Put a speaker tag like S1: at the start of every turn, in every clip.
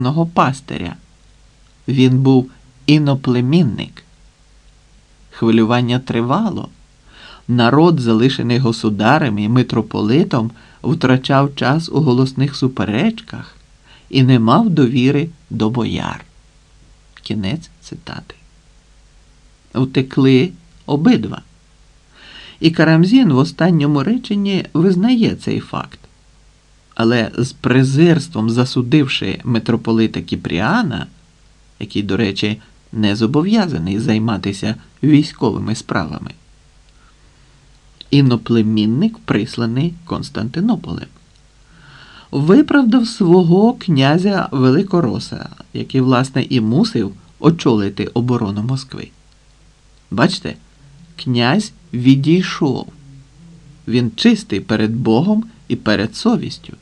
S1: пастиря. Він був іноплемінник. Хвилювання тривало. Народ, залишений государем і митрополитом, втрачав час у голосних суперечках і не мав довіри до бояр. Кінець цитати. Втекли обидва. І Карамзін в останньому реченні визнає цей факт. Але з презирством засудивши митрополита Кіпріана, який, до речі, не зобов'язаний займатися військовими справами, іноплемінник, присланий Константинополем, виправдав свого князя Великороса, який, власне, і мусив очолити оборону Москви. Бачите, князь відійшов. Він чистий перед Богом і перед совістю.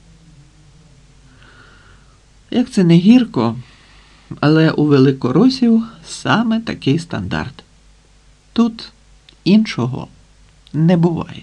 S1: Як це не гірко, але у великоросів саме такий стандарт. Тут іншого не буває.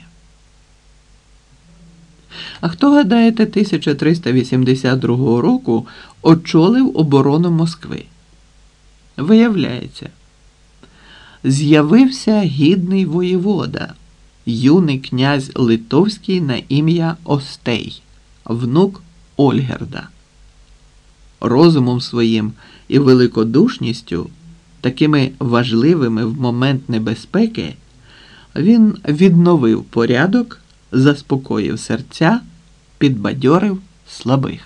S1: А хто, гадаєте, 1382 року очолив оборону Москви? Виявляється, з'явився гідний воєвода, юний князь Литовський на ім'я Остей, внук Ольгерда. Розумом своїм і великодушністю, такими важливими в момент небезпеки, він відновив порядок, заспокоїв серця, підбадьорив слабих.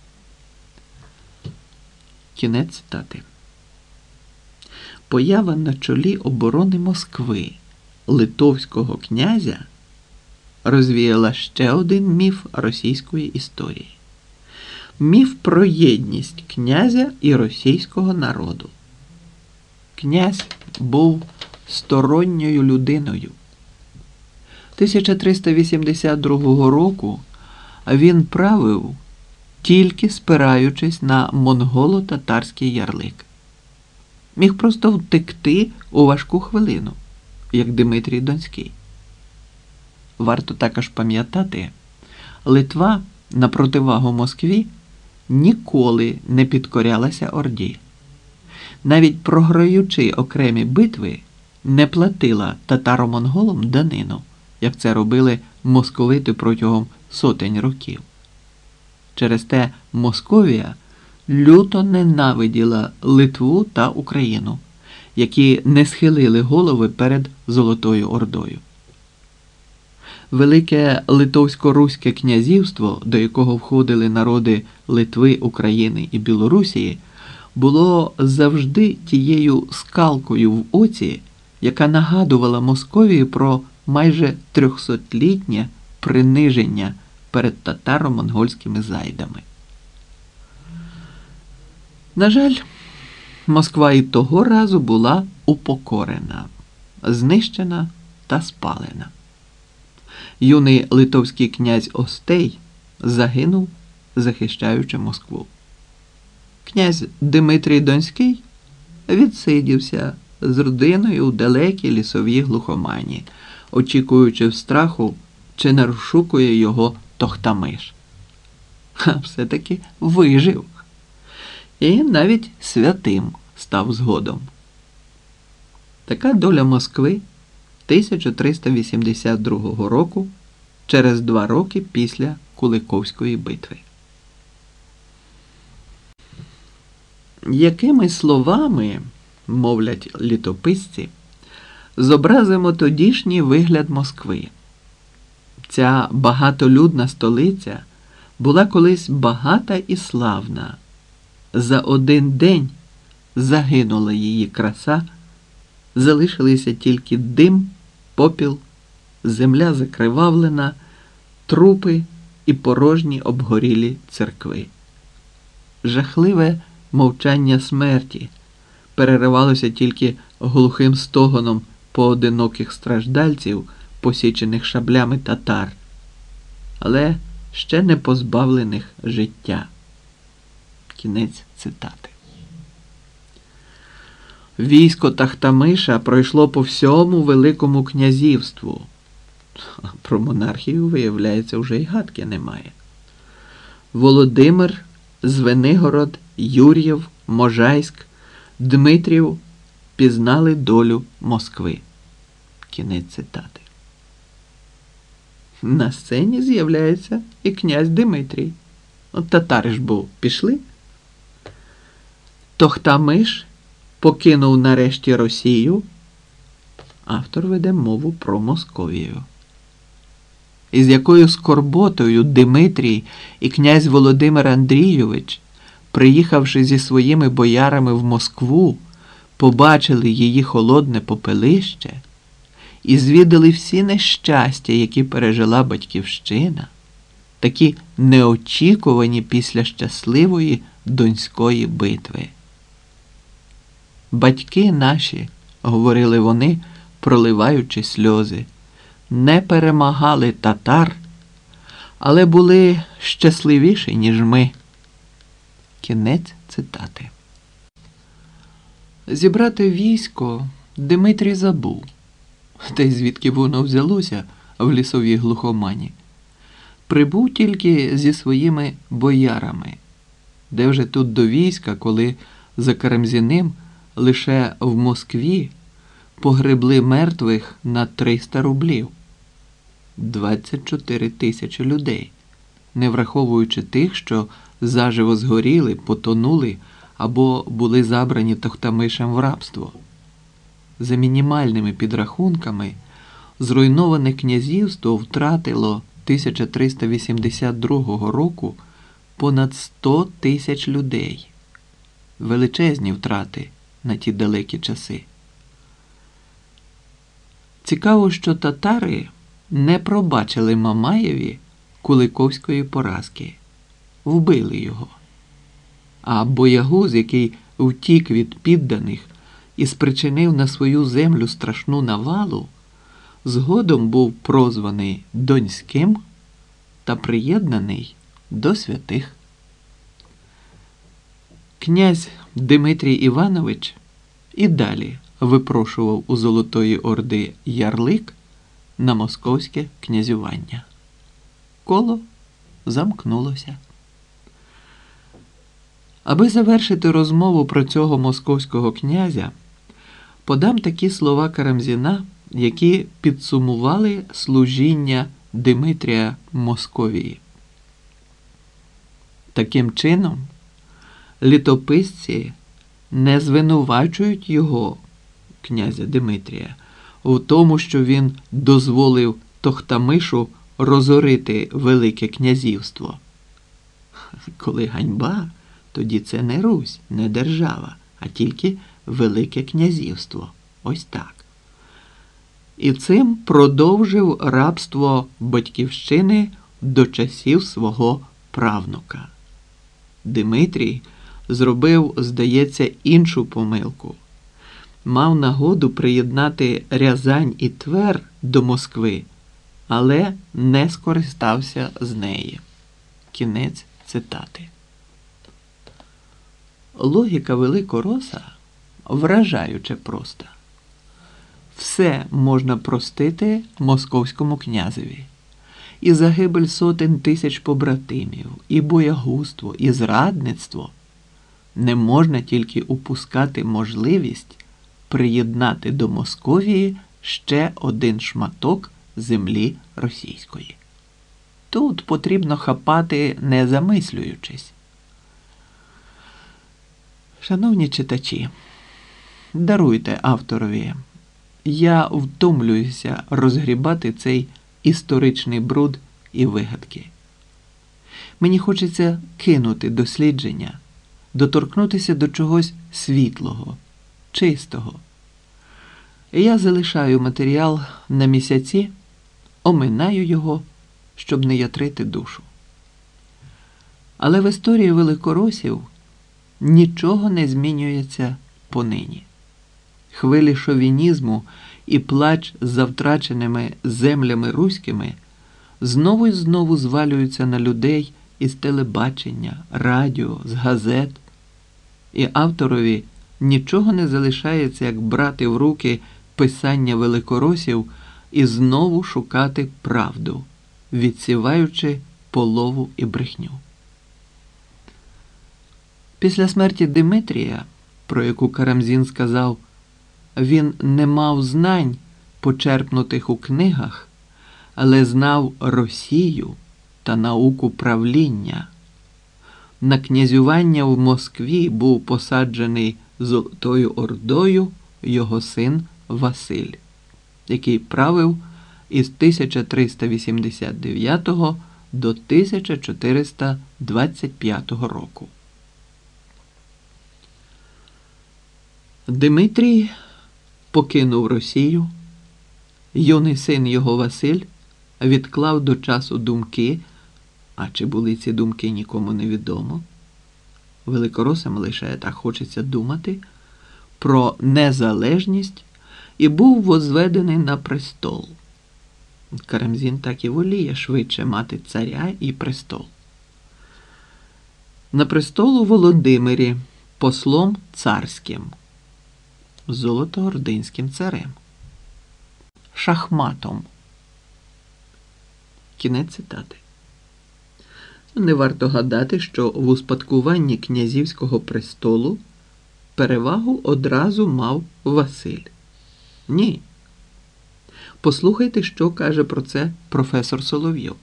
S1: Кінець цитати. Поява на чолі оборони Москви литовського князя розвіяла ще один міф російської історії. Міф про єдність князя і російського народу. Князь був сторонньою людиною. 1382 року він правив, тільки спираючись на монголо-татарський ярлик. Міг просто втекти у важку хвилину, як Дмитрій Донський. Варто також пам'ятати, Литва на противагу Москві ніколи не підкорялася Орді. Навіть програючи окремі битви, не платила татаро-монголам данину, як це робили московити протягом сотень років. Через те Московія люто ненавиділа Литву та Україну, які не схилили голови перед Золотою Ордою. Велике Литовсько-Руське князівство, до якого входили народи Литви, України і Білорусії, було завжди тією скалкою в оці, яка нагадувала Московії про майже 300-літнє приниження перед татаро-монгольськими зайдами. На жаль, Москва і того разу була упокорена, знищена та спалена. Юний литовський князь Остей загинув, захищаючи Москву. Князь Дмитрій Донський відсидівся з родиною у далекій лісовій глухомані, очікуючи в страху, чи не розшукує його Тохтамиш. А все-таки вижив. І навіть святим став згодом. Така доля Москви 1382 року, через 2 роки після Куликовської битви. Якими словами, мовлять літописці, зобразимо тодішній вигляд Москви? Ця багатолюдна столиця була колись багата і славна. За один день загинула її краса, залишилися тільки дим, попіл, земля закривавлена, трупи і порожні обгорілі церкви. Жахливе мовчання смерті переривалося тільки глухим стогоном поодиноких страждальців, посічених шаблями татар, але ще не позбавлених життя. Кінець цитати. Військо Тахтамиша пройшло по всьому Великому князівству. Про монархію, виявляється, вже й гадки немає. Володимир, Звенигород Юр'єв, Можайськ, Дмитрів пізнали долю Москви. Кінець цитати. На сцені з'являється і князь Димитрій. От татари ж бо пішли. Тохтамиш покинув нарешті Росію. Автор веде мову про Московію. І з якою скорботою Димитрій і князь Володимир Андрійович, приїхавши зі своїми боярами в Москву, побачили її холодне попелище і звідали всі нещастя, які пережила батьківщина, такі неочікувані після щасливої Донської битви. «Батьки наші», – говорили вони, проливаючи сльози, не перемагали татар, але були щасливіші, ніж ми. Кінець цитати. Зібрати військо Димитрій забув. Та й звідки воно взялося в лісовій глухомані. Прибув тільки зі своїми боярами. Де вже тут до війська, коли за Карамзіним лише в Москві погребли мертвих на 300 рублів. 24 тисячі людей, не враховуючи тих, що заживо згоріли, потонули або були забрані Тохтамишем в рабство. За мінімальними підрахунками, зруйноване князівство втратило 1382 року понад 100 тисяч людей. Величезні втрати на ті далекі часи. Цікаво, що татари не пробачили Мамаєві Куликовської поразки. Вбили його. А боягуз, який втік від підданих і спричинив на свою землю страшну навалу, згодом був прозваний Донським та приєднаний до святих. Князь Димитрій Іванович і далі випрошував у Золотої Орди ярлик на московське князювання. Коло замкнулося. Аби завершити розмову про цього московського князя, подам такі слова Карамзіна, які підсумували служіння Димитрія Московії. Таким чином, літописці не звинувачують його, князя Димитрія, у тому, що він дозволив Тохтамишу розорити Велике князівство. Коли ганьба, тоді це не Русь, не держава, а тільки Велике князівство. Ось так. І цим продовжив рабство батьківщини до часів свого правнука. Димитрій зробив, здається, іншу помилку. Мав нагоду приєднати Рязань і Твер до Москви, але не скористався з неї. Кінець цитати. Логіка Великороса вражаюче проста. Все можна простити московському князеві. І загибель сотень тисяч побратимів, і боягузтво, і зрадництво. Не можна тільки упускати можливість приєднати до Московії ще один шматок землі російської. Тут потрібно хапати, не замислюючись. Шановні читачі, даруйте авторові. Я втомлююся розгрібати цей історичний бруд і вигадки. Мені хочеться кинути дослідження, доторкнутися до чогось світлого, чистого. І я залишаю матеріал на місяці, оминаю його, щоб не ятрити душу. Але в історії великоросів нічого не змінюється понині. Хвилі шовінізму і плач за втраченими землями руськими знову і знову звалюються на людей із телебачення, радіо, з газет. І авторові нічого не залишається, як брати в руки писання великоросів і знову шукати правду, відсіваючи полову і брехню. Після смерті Димитрія, про яку Карамзін сказав, він не мав знань, почерпнутих у книгах, але знав Росію та науку правління. На князювання в Москві був посаджений Золотою Ордою його син Василь, який правив із 1389 до 1425 року. Димитрій покинув Росію, юний син його Василь відклав до часу думки, а чи були ці думки, нікому не відомо, великоросам лише так хочеться думати, про незалежність і був возведений на престол. Карамзін так і воліє швидше мати царя і престол. На престол у Володимирі послом царським, золотоординським царем, шахматом. Кінець цитати. Не варто гадати, що в успадкуванні князівського престолу перевагу одразу мав Василь. Ні. Послухайте, що каже про це професор Соловйов.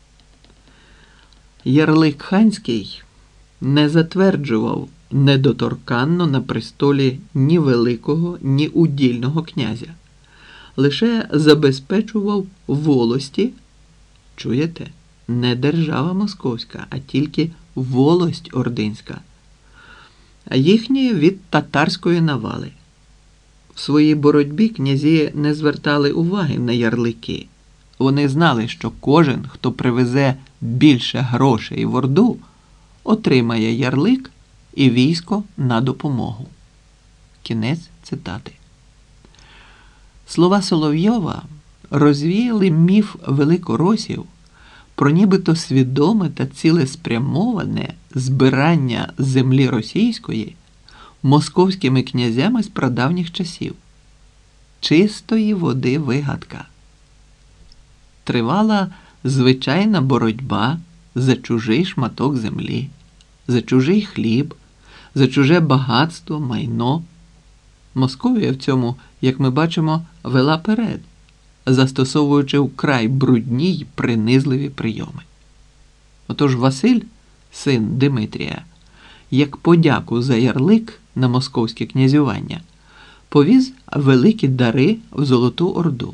S1: Ярлик ханський не затверджував недоторканно на престолі ні великого, ні удільного князя. Лише забезпечував волості, чуєте, не держава московська, а тільки волость ординська, а їхні від татарської навали. В своїй боротьбі князі не звертали уваги на ярлики. Вони знали, що кожен, хто привезе більше грошей в Орду, отримає ярлик і військо на допомогу. Кінець цитати. Слова Соловйова розвіяли міф великоросів про нібито свідоме та цілеспрямоване збирання землі російської московськими князями з прадавніх часів. Чистої води вигадка. Тривала звичайна боротьба за чужий шматок землі, за чужий хліб, за чуже багатство, майно. Московія в цьому, як ми бачимо, вела перед, застосовуючи вкрай брудні й принизливі прийоми. Отож Василь, син Димитрія, як подяку за ярлик на московське князювання, повіз великі дари в Золоту Орду.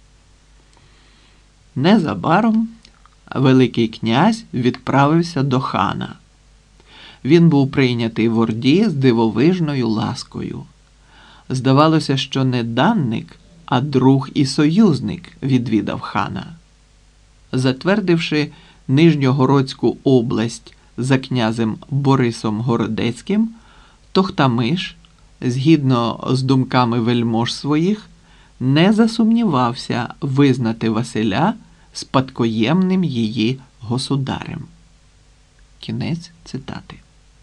S1: Незабаром Великий князь відправився до хана. Він був прийнятий в Орді з дивовижною ласкою. Здавалося, що не данник, а друг і союзник відвідав хана. Затвердивши Нижньогородську область за князем Борисом Городецьким, Тохтамиш, згідно з думками вельмож своїх, не засумнівався визнати Василя спадкоємним її государем. Кінець цитати.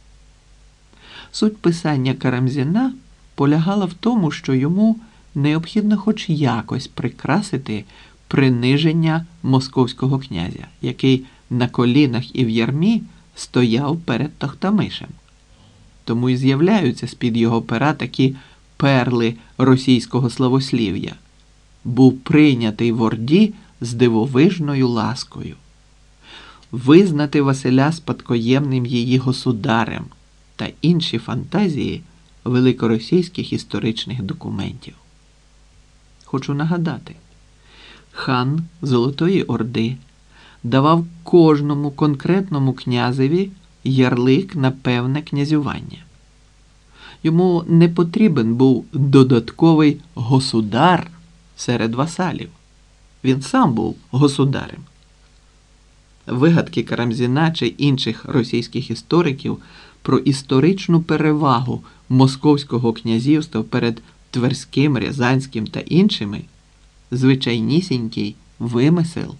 S1: Суть писання Карамзіна полягала в тому, що йому необхідно хоч якось прикрасити приниження московського князя, який на колінах і в ярмі стояв перед Тохтамишем. Тому і з'являються з-під його пера такі перли російського славослів'я. Був прийнятий в Орді з дивовижною ласкою. Визнати Василя спадкоємним її государем та інші фантазії великоросійських історичних документів. Хочу нагадати, хан Золотої Орди давав кожному конкретному князеві ярлик на певне князювання. Йому не потрібен був додатковий государ серед васалів. Він сам був государем. Вигадки Карамзіна чи інших російських істориків про історичну перевагу московського князівства перед Тверським, Рязанським та іншими – звичайнісінький вимисел.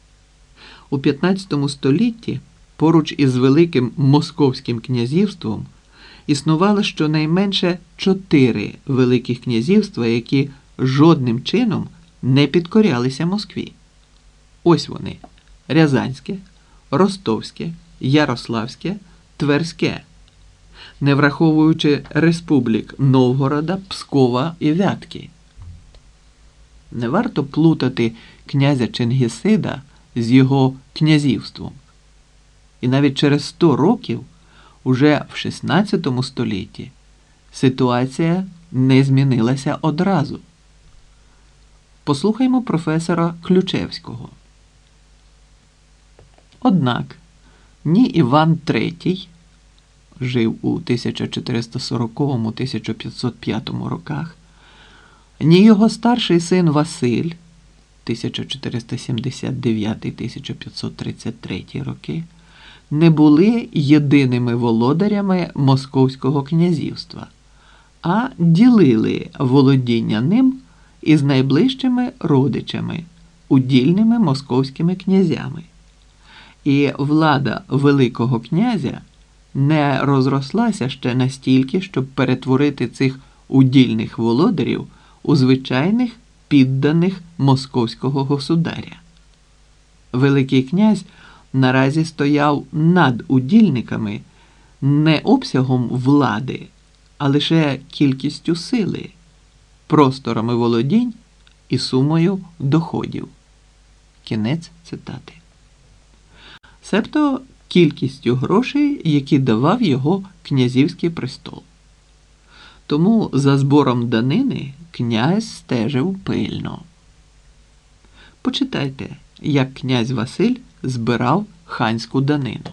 S1: У 15 столітті поруч із Великим Московським князівством існувало щонайменше 4 великих князівства, які жодним чином не підкорялися Москві. Ось вони – Рязанське, Ростовське, Ярославське, Тверське. не враховуючи республік Новгорода, Пскова і Вятки. Не варто плутати князя Чингісида з його князівством. І навіть через 100 років, уже в 16 столітті, ситуація не змінилася одразу. Послухаймо професора Ключевського. Однак ні Іван III, жив у 1440-1505 роках, ні його старший син Василь, 1479-1533 роки, не були єдиними володарями Московського князівства, а ділили володіння ним із найближчими родичами, удільними московськими князями. І влада Великого князя не розрослася ще настільки, щоб перетворити цих удільних володарів у звичайних підданих московського государя. Великий князь наразі стояв над удільниками не обсягом влади, а лише кількістю сили, просторами володінь і сумою доходів. Кінець цитати. Себто кількістю грошей, які давав його князівський престол. Тому за збором данини князь стежив пильно. Почитайте, як князь Василь збирав ханську данину.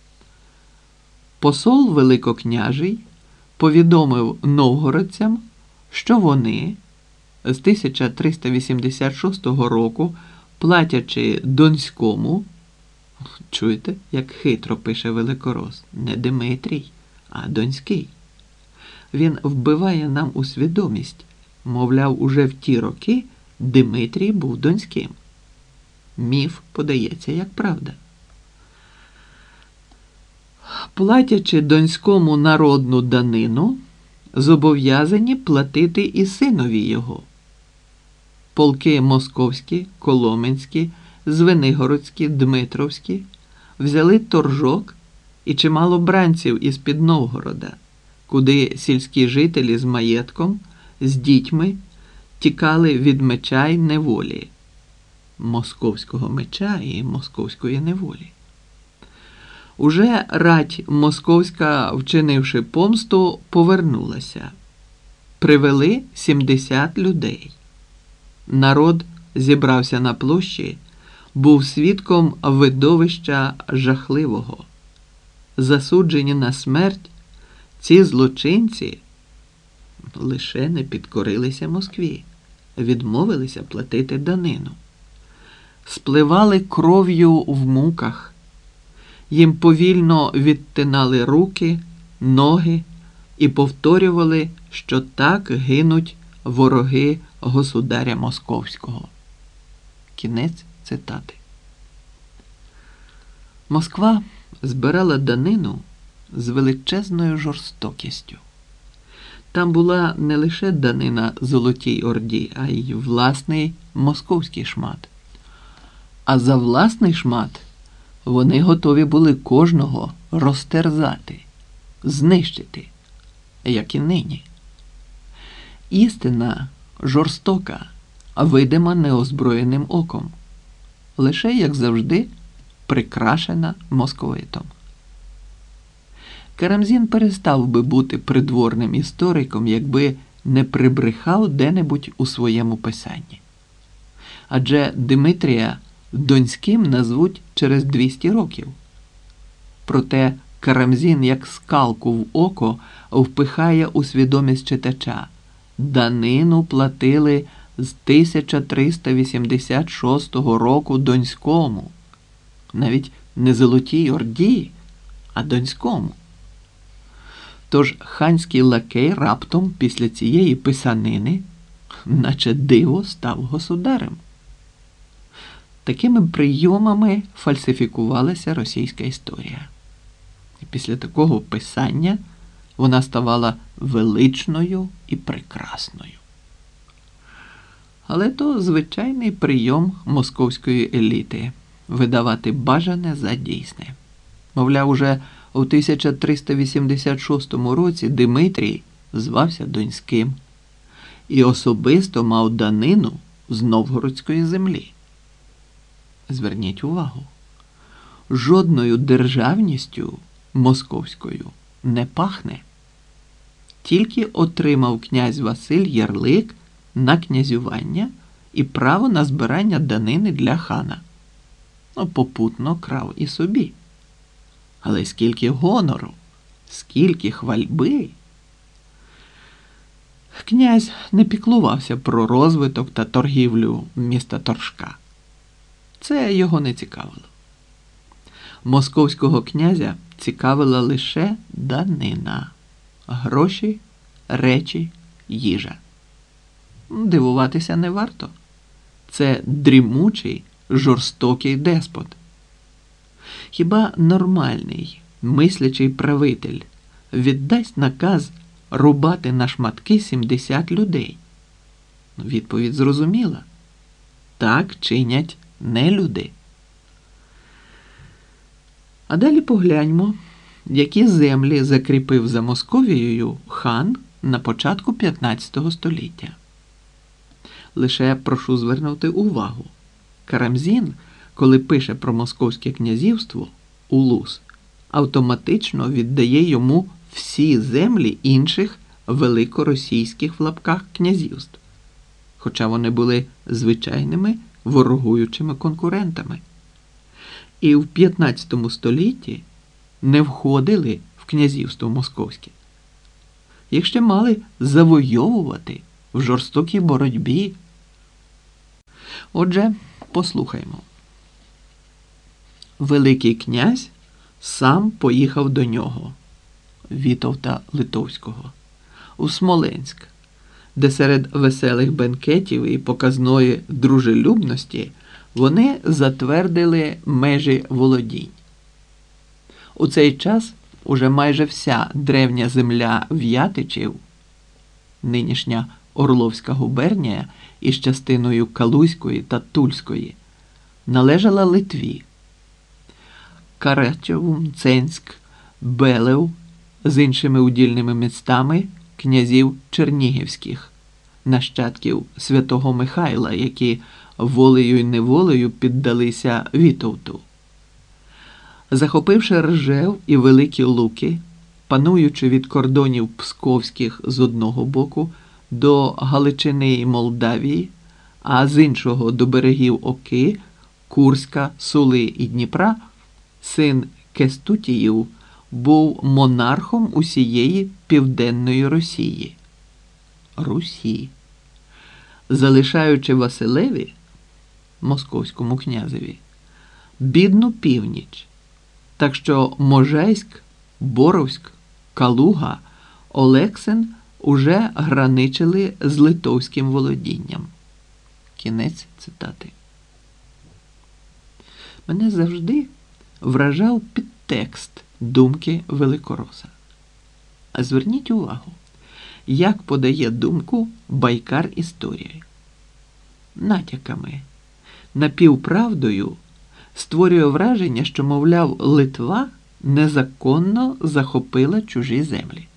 S1: Посол великокняжий повідомив новгородцям, що вони з 1386 року, платячи Донському, чуєте, як хитро пише Великорос, не Димитрій, а Донський. Він вбиває нам у свідомість, мовляв, уже в ті роки Димитрій був Донським. Міф подається як правда. Платячи Донському народну данину, зобов'язані платити і синові його. Полки московські, коломенські, звенигородські, дмитровські взяли торжок і чимало бранців із-під Новгорода, куди сільські жителі з маєтком, з дітьми тікали від меча й неволі. Московського меча і московської неволі. Уже рать московська, вчинивши помсту, повернулася. Привели 70 людей. Народ зібрався на площі, був свідком видовища жахливого. Засуджені на смерть, ці злочинці лише не підкорилися Москві, відмовилися платити данину. Спливали кров'ю в муках, їм повільно відтинали руки, ноги і повторювали, що так гинуть вороги государя Московського. Кінець цитати. Москва збирала данину з величезною жорстокістю. Там була не лише данина Золотій Орді, а й власний московський шмат. А за власний шмат вони готові були кожного розтерзати, знищити, як і нині. Істина жорстока, а видима неозброєним оком. Лише, як завжди, прикрашена московитом. Карамзін перестав би бути придворним істориком, якби не прибрехав де-небудь у своєму писанні. Адже Димитрія Донським назвуть через 200 років. Проте Карамзін як скалку в око впихає у свідомість читача. Данину платили з 1386 року Донському. Навіть не Золотій Орді, а Донському. Тож ханський лакей раптом після цієї писанини, наче диво, став государем. Такими прийомами фальсифікувалася російська історія. І після такого писання вона ставала величною і прекрасною. Але то звичайний прийом московської еліти – видавати бажане за дійсне. Мовляв, уже У 1386 році Димитрій звався Донським і особисто мав данину з новгородської землі. Зверніть увагу, жодною державністю московською не пахне. Тільки отримав князь Василь ярлик на князювання і право на збирання данини для хана. Попутно крав і собі. Але скільки гонору, скільки хвальби. Князь не піклувався про розвиток та торгівлю міста Торжка. Це його не цікавило. Московського князя цікавила лише данина. Гроші, речі, їжа. Дивуватися не варто. Це дрімучий, жорстокий деспот. Хіба нормальний, мислячий правитель віддасть наказ рубати на шматки 70 людей? Відповідь зрозуміла. Так чинять нелюди. А далі погляньмо, які землі закріпив за Московією хан на початку 15 століття. Лише прошу звернути увагу. Карамзін, коли пише про Московське князівство, Улус, автоматично віддає йому всі землі інших великоросійських в лапках князівств, хоча вони були звичайними ворогуючими конкурентами. І в 15 столітті не входили в князівство московське. Їх ще мали завойовувати в жорстокій боротьбі. Отже, послухаймо. Великий князь сам поїхав до нього, Вітовта Литовського, у Смоленськ, де серед веселих бенкетів і показної дружелюбності вони затвердили межі володінь. У цей час уже майже вся древня земля В'ятичів, нинішня Орловська губернія із частиною Калузької та Тульської, належала Литві. Карачев, Ценськ, Белев з іншими удільними містами князів Чернігівських, нащадків святого Михайла, які волею й неволею піддалися Вітовту. Захопивши Ржев і Великі Луки, пануючи від кордонів Псковських з одного боку до Галичини і Молдавії, а з іншого до берегів Оки, Курська, Сули і Дніпра, син Кестутіїв був монархом усієї Південної Росії. Русі. Залишаючи Василеві, московському князеві, бідну північ. Так що Можайськ, Боровськ, Калуга, Олексин уже граничили з литовським володінням. Кінець цитати. Мене завжди вражав підтекст думки великороса. А зверніть увагу, як подає думку байкар історії. Натяками, напівправдою створює враження, що, мовляв, Литва незаконно захопила чужі землі.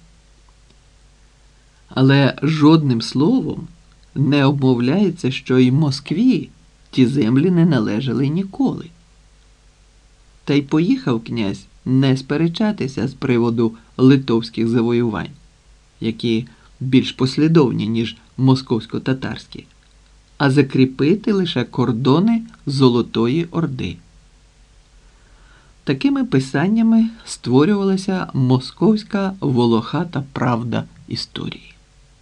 S1: Але жодним словом не обмовляється, що й Москві ті землі не належали ніколи. Та й поїхав князь не сперечатися з приводу литовських завоювань, які більш послідовні, ніж московсько-татарські, а закріпити лише кордони Золотої Орди. Такими писаннями створювалася московська волохата правда історії.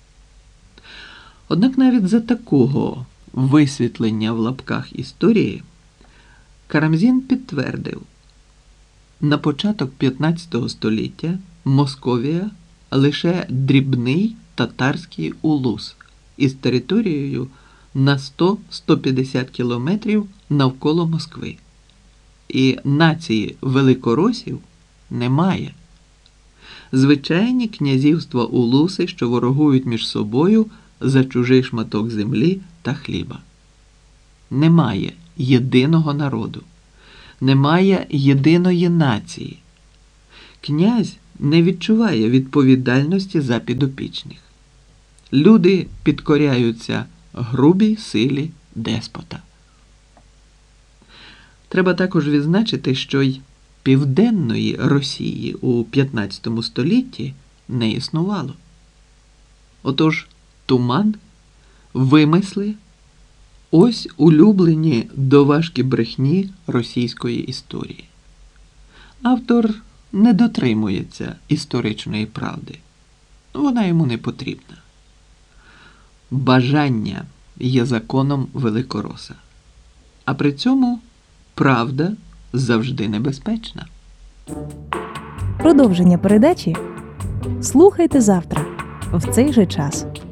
S1: Однак навіть за такого висвітлення в лапках історії Карамзін підтвердив: на початок 15 століття Московія лише дрібний татарський улус із територією на 100-150 кілометрів навколо Москви. І нації великоросів немає. Звичайні князівства улуси, що ворогують між собою за чужий шматок землі та хліба. Немає єдиного народу. Немає єдиної нації. Князь не відчуває відповідальності за підопічних. Люди підкоряються грубій силі деспота. Треба також відзначити, що й Південної Росії у 15 столітті не існувало. Отож, туман, вимисли – ось улюблені доважкі брехні російської історії. Автор не дотримується історичної правди. Вона йому не потрібна. Бажання є законом великороса. А при цьому правда завжди небезпечна.
S2: Продовження передачі слухайте завтра в цей же час.